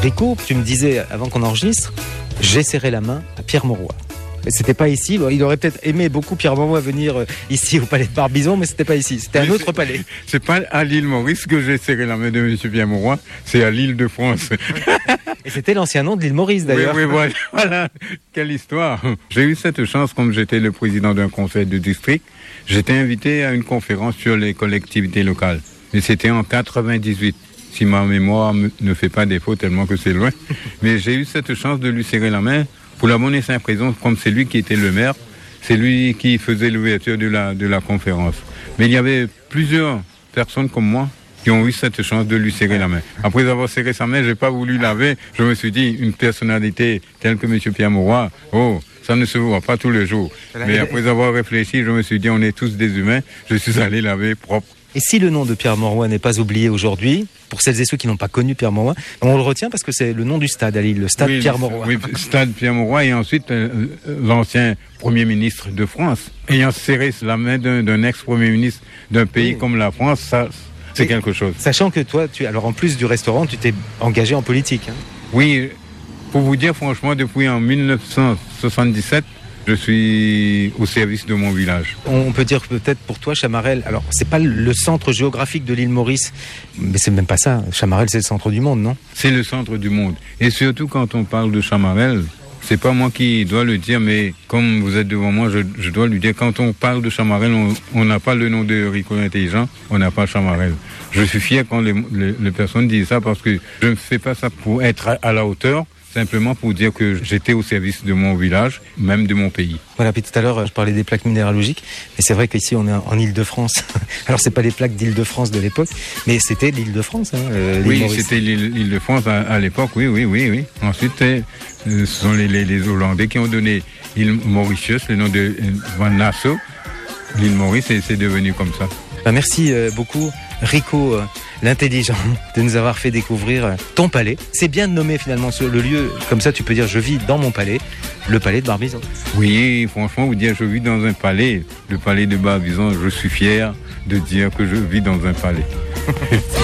Rico, tu me disais avant qu'on enregistre, j'ai serré la main à Pierre Mauroy. Mais c'était pas ici. Bon, il aurait peut-être aimé beaucoup Pierre Mauroy venir ici au palais de Barbizon, mais c'était pas ici. C'était un autre palais. C'est pas à l'île Maurice que j'ai serré la main de M. Pierre Mauroy, c'est à l'île de France. Et c'était l'ancien nom de l'île Maurice d'ailleurs. Oui, voilà. Quelle histoire. J'ai eu cette chance, comme j'étais le président d'un conseil de district, j'étais invité à une conférence sur les collectivités locales. Et c'était en 98. Si ma mémoire ne fait pas défaut tellement que c'est loin. Mais j'ai eu cette chance de lui serrer la main pour la bonne et simple raison, comme c'est lui qui était le maire, c'est lui qui faisait l'ouverture de la conférence. Mais il y avait plusieurs personnes comme moi qui ont eu cette chance de lui serrer la main. Après avoir serré sa main, j'ai pas voulu laver. Je me suis dit, une personnalité telle que M. Pierre Mauroy, ça ne se voit pas tous les jours. Mais après avoir réfléchi, je me suis dit, on est tous des humains. Je suis allé laver propre. Et si le nom de Pierre Mauroy n'est pas oublié aujourd'hui, pour celles et ceux qui n'ont pas connu Pierre Mauroy, on le retient parce que c'est le nom du stade à Lille, le stade Pierre Mauroy. Oui, stade Pierre Mauroy et ensuite l'ancien Premier ministre de France. Ayant serré la main d'un ex-Premier ministre d'un pays comme la France, ça, c'est quelque chose. Sachant que toi, alors en plus du restaurant, tu t'es engagé en politique. Hein. Oui, pour vous dire franchement, depuis en 1977, je suis au service de mon village. On peut dire peut-être pour toi, Chamarel, alors c'est pas le centre géographique de l'île Maurice, mais c'est même pas ça. Chamarel, c'est le centre du monde, non? C'est le centre du monde. Et surtout quand on parle de Chamarel, c'est pas moi qui dois le dire, mais comme vous êtes devant moi, je dois lui dire, quand on parle de Chamarel, on n'a pas le nom de Rico Intelligent, on n'a pas Chamarel. Je suis fier quand les personnes disent ça parce que je ne fais pas ça pour être à la hauteur, simplement pour dire que j'étais au service de mon village, même de mon pays. Voilà, puis tout à l'heure, je parlais des plaques minéralogiques, mais c'est vrai qu'ici, on est en Île-de-France. Alors, c'est pas les plaques d'Île-de-France de l'époque, mais c'était l'Île-de-France. Oui, c'était l'Île-de-France à l'époque, oui. Ensuite, ce sont les Hollandais qui ont donné l'île Mauritius, le nom de Van Nassau. L'île Maurice, et c'est devenu comme ça. Merci beaucoup, Rico, l'intelligent, de nous avoir fait découvrir ton palais. C'est bien de nommer finalement le lieu, comme ça tu peux dire je vis dans mon palais, le palais de Barbizon. Oui, franchement, vous dire je vis dans un palais, le palais de Barbizon, je suis fier de dire que je vis dans un palais.